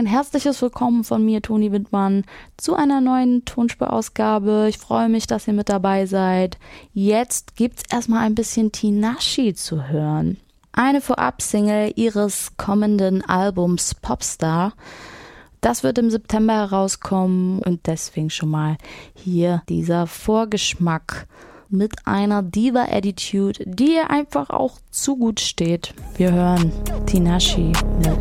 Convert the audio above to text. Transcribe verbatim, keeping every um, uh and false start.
ein herzliches Willkommen von mir, Toni Wittmann, zu einer neuen Tonspurausgabe. Ich freue mich, dass ihr mit dabei seid. Jetzt gibt's erstmal ein bisschen Tinashe zu hören. Eine Vorab-Single ihres kommenden Albums Popstar. Das wird im September herauskommen und deswegen schon mal hier dieser Vorgeschmack mit einer Diva-Attitude, die ihr einfach auch zu gut steht. Wir hören Tinashe mit